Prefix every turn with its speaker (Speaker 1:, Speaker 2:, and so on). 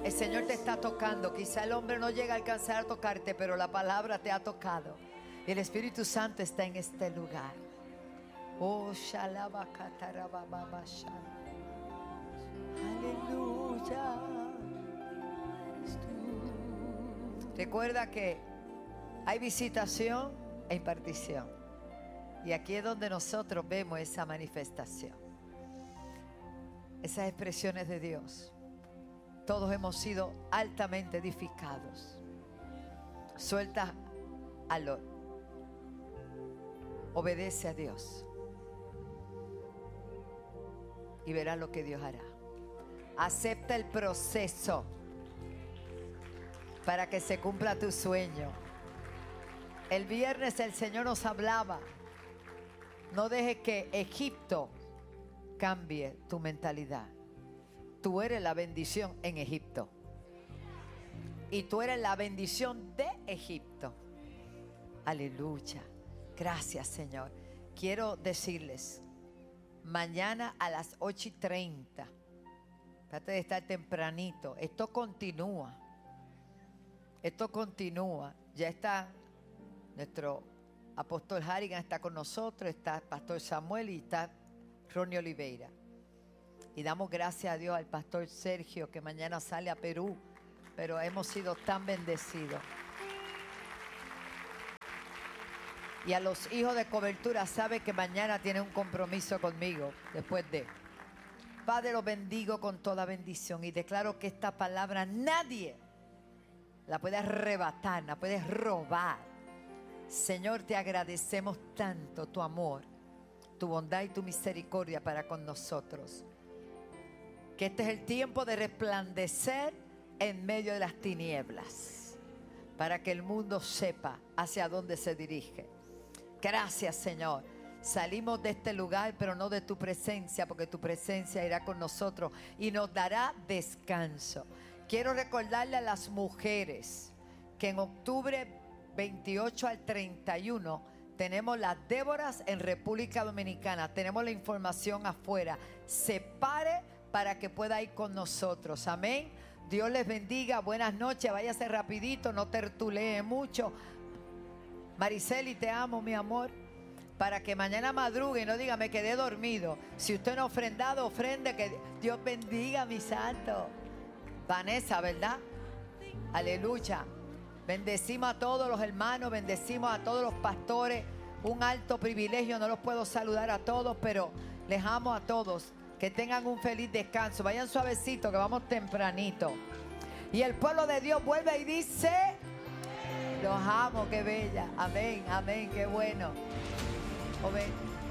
Speaker 1: El Señor te está tocando. Quizá el hombre no llega a alcanzar a tocarte, pero la palabra te ha tocado. Y el Espíritu Santo está en este lugar. Oh, shalabakatarababasha. Aleluya. Recuerda que hay visitación e impartición. Y aquí es donde nosotros vemos esa manifestación. Esas expresiones de Dios. Todos hemos sido altamente edificados. Suelta al obedece a Dios y verás lo que Dios hará. Acepta el proceso para que se cumpla tu sueño. El viernes el Señor nos hablaba: no dejes que Egipto cambie tu mentalidad. Tú eres la bendición en Egipto. Y tú eres la bendición de Egipto. Aleluya. Gracias, Señor. Quiero decirles, mañana a las 8:30, trate de estar tempranito. Esto continúa. Esto continúa. Ya está nuestro apóstol Harrigan, está con nosotros, está el pastor Samuel y está Ronnie Oliveira. Y damos gracias a Dios al pastor Sergio, que mañana sale a Perú, pero hemos sido tan bendecidos. Y a los hijos de cobertura, sabe que mañana tiene un compromiso conmigo, después de. Padre, los bendigo con toda bendición y declaro que esta palabra nadie la puede arrebatar, la puede robar. Señor, te agradecemos tanto tu amor, tu bondad y tu misericordia para con nosotros. Que este es el tiempo de resplandecer en medio de las tinieblas, para que el mundo sepa hacia dónde se dirige. Gracias, Señor. Salimos de este lugar, pero no de tu presencia, porque tu presencia irá con nosotros y nos dará descanso. Quiero recordarle a las mujeres que en octubre 28 al 31 tenemos las Déboras en República Dominicana. Tenemos la información afuera. Se pare para que pueda ir con nosotros. Amén. Dios les bendiga. Buenas noches. Váyase rapidito, no tertulee mucho. Mariceli, te amo, mi amor. Para que mañana madrugue y no diga, me quedé dormido. Si usted no ha ofrendado, ofrende. Que Dios bendiga, mi santo. Vanessa, ¿verdad? Aleluya. Bendecimos a todos los hermanos, bendecimos a todos los pastores. Un alto privilegio, no los puedo saludar a todos, pero les amo a todos. Que tengan un feliz descanso. Vayan suavecito, que vamos tempranito. Y el pueblo de Dios vuelve y dice: los amo, qué bella. Amén, amén, qué bueno. Amén.